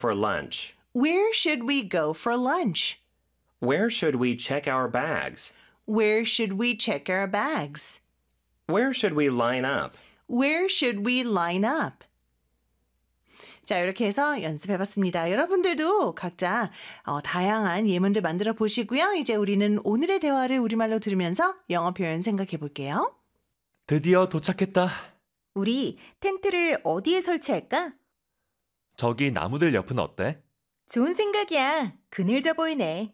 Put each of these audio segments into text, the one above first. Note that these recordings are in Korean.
for lunch? Where should we go for lunch? Where should we check our bags? Where should we check our bags? Where should we line up? Where should we line up? 자, 이렇게 해서 연습해봤습니다. 여러분들도 각자 다양한 예문들 만들어 보시고요. 이제 우리는 오늘의 대화를 우리말로 들으면서 영어 표현 생각해 볼게요. 드디어 도착했다. 우리 텐트를 어디에 설치할까? 저기 나무들 옆은 어때? 좋은 생각이야. 그늘져 보이네.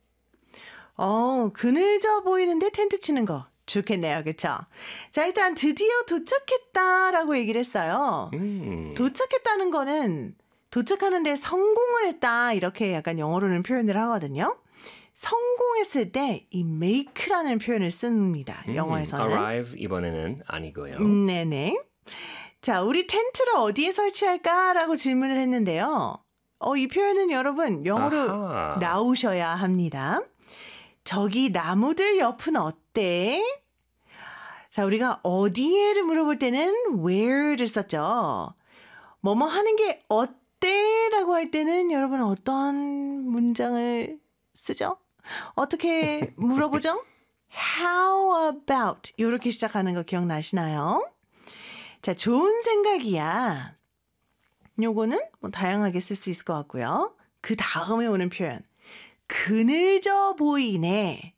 그늘져 보이는데 텐트 치는 거 좋겠네요. 그렇죠? 자, 일단 드디어 도착했다라고 얘기를 했어요. 도착했다는 거는 도착하는 데 성공을 했다 이렇게 약간 영어로는 표현을 하거든요. 성공했을 때 이 make라는 표현을 씁니다. 영어에서는. arrive 이번에는 아니고요. 네네. 자, 우리 텐트를 어디에 설치할까라고 질문을 했는데요. 이 표현은 여러분 영어로 아하. 나오셔야 합니다. 저기 나무들 옆은 어때? 자, 우리가 어디에를 물어볼 때는 where를 썼죠. 뭐뭐 하는 게 어때? 라고 할 때는 여러분 어떤 문장을 쓰죠? 어떻게 물어보죠? How about? 이렇게 시작하는 거 기억나시나요? 자, 좋은 생각이야. 요거는 뭐 다양하게 쓸 수 있을 것 같고요. 그 다음에 오는 표현. 그늘져 보이네.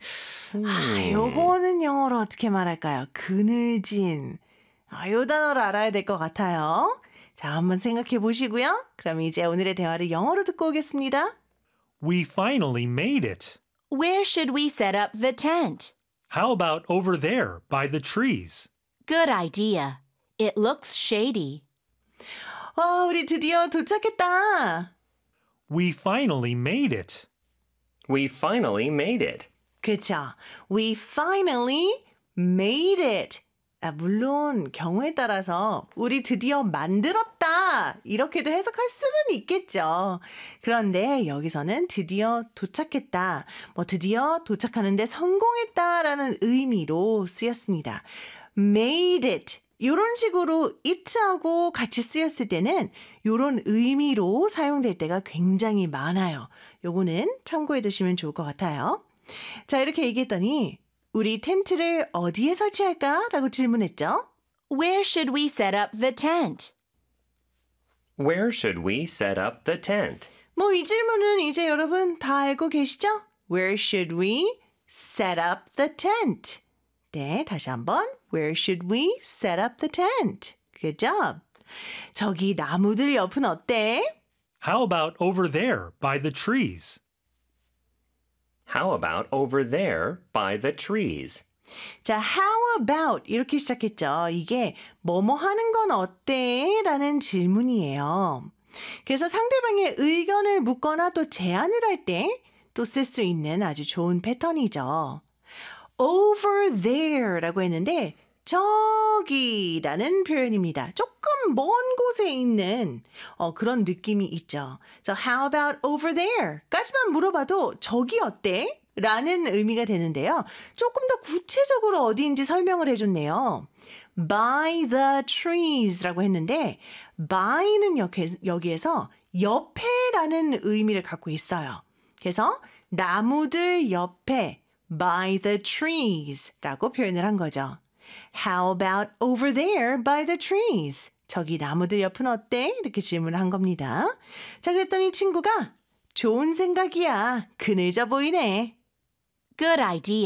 요거는 영어로 어떻게 말할까요? 그늘진. 요 단어를 알아야 될 것 같아요. 자, 한번 생각해 보시고요. 그럼 이제 오늘의 대화를 영어로 듣고 오겠습니다. We finally made it. Where should we set up the tent? How about over there by the trees? Good idea. It looks shady. 우리 드디어 도착했다. We finally made it. We finally made it. 그렇죠. We finally made it. 물론 경우에 따라서 우리 드디어 만들었다 이렇게도 해석할 수는 있겠죠. 그런데 여기서는 드디어 도착했다. 드디어 도착하는데 성공했다라는 의미로 쓰였습니다. made it. 이런 식으로 it하고 같이 쓰였을 때는 이런 의미로 사용될 때가 굉장히 많아요. 요거는 참고해 두시면 좋을 것 같아요. 자, 이렇게 얘기했더니 우리 텐트를 어디에 설치할까? 라고 질문했죠. Where should we set up the tent? Where should we set up the tent? 이 질문은 이제 여러분 다 알고 계시죠? Where should we set up the tent? 네, 다시 한번. Where should we set up the tent? Good job. 저기 나무들 옆은 어때? How about over there by the trees? How about over there by the trees? 자, how about 이렇게 시작했죠. 이게 뭐뭐 하는 건 어때? 라는 질문이에요. 그래서 상대방의 의견을 묻거나 또 제안을 할 때 또 쓸 수 있는 아주 좋은 패턴이죠. over there 라고 했는데 저기라는 표현입니다. 조금 먼 곳에 있는 그런 느낌이 있죠. So how about over there? 까지만 물어봐도 저기 어때? 라는 의미가 되는데요. 조금 더 구체적으로 어디인지 설명을 해줬네요. By the trees 라고 했는데 by는 여기에서 옆에라는 의미를 갖고 있어요. 그래서 나무들 옆에 by the trees 라고 표현을 한 거죠. How about over there by the trees? 저기 나무들 옆은 어때? 이렇게 질문을 한 겁니다. 자, 그랬더니 친구가 좋은 생각이야. 그늘져 보이네. Good idea.